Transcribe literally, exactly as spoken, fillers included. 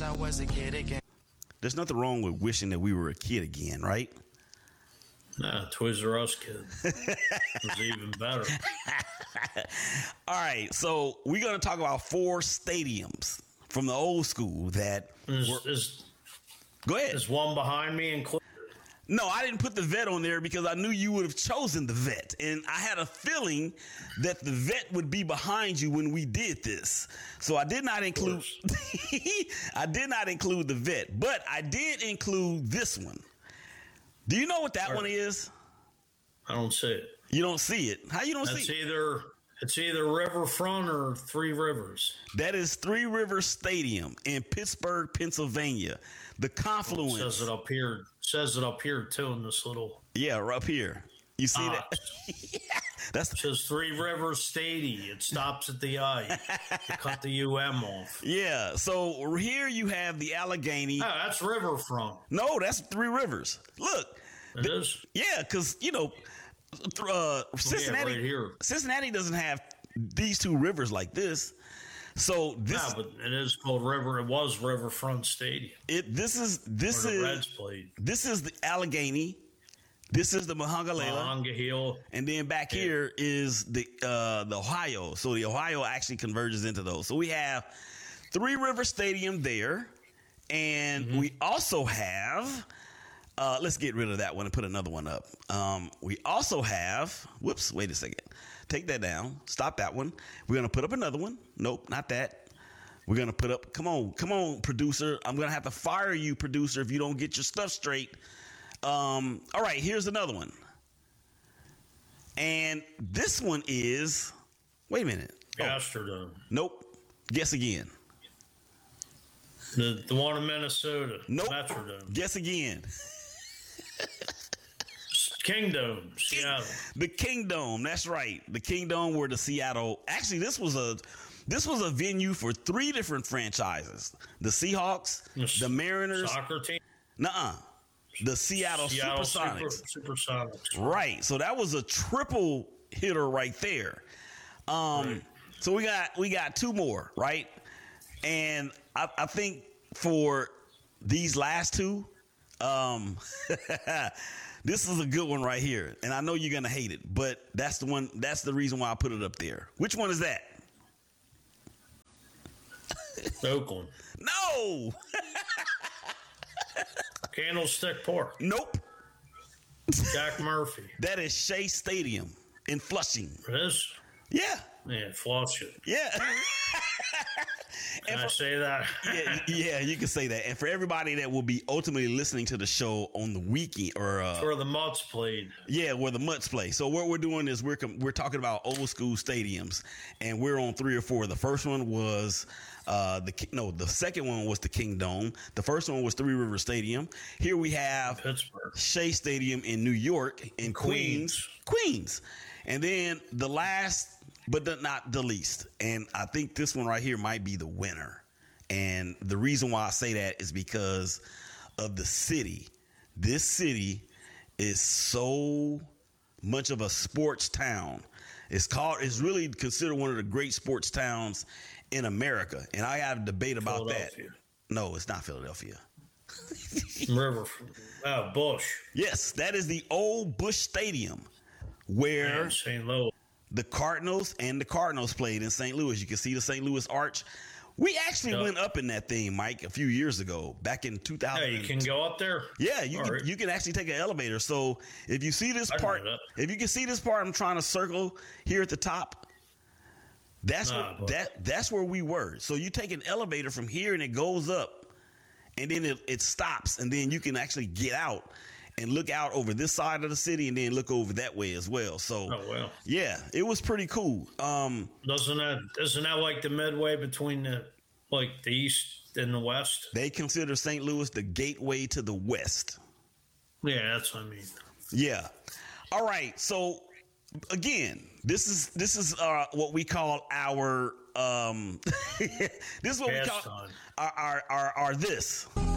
I was a kid again. There's nothing wrong with wishing that we were a kid again, right? Nah, Toys R Us kid. It was even better. All right, so we're going to talk about four stadiums from the old school that Is, were, is, go ahead. is one behind me included? No, I didn't put the vet on there because I knew you would have chosen the vet. And I had a feeling that the vet would be behind you when we did this. So I did not include I did not include the vet, but I did include this one. Do you know what that Right. one is? I don't see it. You don't see it. How you don't That's see it? either it's either Riverfront or Three Rivers. That is Three Rivers Stadium in Pittsburgh, Pennsylvania. The confluence. Says it up here. Says it up here too in this little. Yeah, right up here. You see box. that? Yeah, that's It says Three Rivers Stadium. It stops at the I. You cut the U M off. yeah. So here you have the Allegheny. Oh, that's Riverfront. No, that's Three Rivers. Look. It is. Yeah, because, you know, uh, Cincinnati, right here. Cincinnati doesn't have these two rivers like this. So this, Yeah, but it is called River. It was Riverfront Stadium. it this is this Where the is Reds played. this is the Allegheny. This is the Monongahela, Monongahela. and then back Yeah. here is the uh, the Ohio. So the Ohio actually converges into those. So we have Three River Stadium there, and Mm-hmm. we also have. Uh, let's get rid of that one and put another one up. Um, we also have, whoops, wait a second. Take that down. Stop that one. We're going to put up another one. Nope, not that. We're going to put up, come on, come on, producer. I'm going to have to fire you, producer, if you don't get your stuff straight. Um, all right, here's another one. And this one is, wait a minute. Oh, Gastrodome. nope. Guess again. The, the one in Minnesota. Nope. Metrodome. Guess again. Kingdom. Seattle. The Kingdome, that's right. The Kingdome were the Seattle. Actually, this was a this was a venue for three different franchises: the Seahawks, the Mariners, Soccer team. nuh-uh, the Seattle, Seattle Supersonics. Super, Supersonics. Right. So that was a triple hitter right there. Um, Right. So we got we got two more, right? And I, I think for these last two, um, this is a good one right here. And I know you're gonna hate it, but that's the one. That's the reason why I put it up there. Which one is that? Oakland. No. Candlestick Park. Nope. Jack Murphy. That is Shea Stadium in Flushing. It is. Yeah. Yeah, flush it. Yeah. Can And I for- say that? yeah, yeah, you can say that. And for everybody that will be ultimately listening to the show on the weekend, or uh, Where the Mutts played. yeah, where the Mutts play. So what we're doing is we're com- we're talking about old school stadiums, and we're on three or four. The first one was uh, the Ki- no, the second one was the Kingdome. The first one was Three River Stadium. Here we have Pittsburgh. Shea Stadium in New York, in Queens, Queens, and then the last, but the, not the least, and I think this one right here might be the winner. And the reason why I say that is because of the city. This city is so much of a sports town. It's called. It's really considered one of the great sports towns in America. And I had a debate about that. Philadelphia. No, it's not Philadelphia. River. Oh, Bush. Yes, that is the old Bush Stadium where And Saint Louis. the Cardinals and the Cardinals played in Saint Louis. You can see the Saint Louis Arch. We actually Yep. went up in that thing, Mike, a few years ago, back in two thousand. Yeah, you can go up there. Yeah, you All can, right. you can actually take an elevator. So if you see this I know part, that. if you can see this part, I'm trying to circle here at the top. That's Nah, where, but- that that's where we were. So you take an elevator from here and it goes up, and then it, it stops, and then you can actually get out and look out over this side of the city, and then look over that way as well. So Oh, well. yeah, it was pretty cool. Um, Doesn't that, isn't that like the midway between the, like the east and the west? they consider Saint Louis the gateway to the West. Yeah, that's what I mean. Yeah. All right. So again, this is this is uh, what we call our um, this is what we call Pastime. our our our, our this.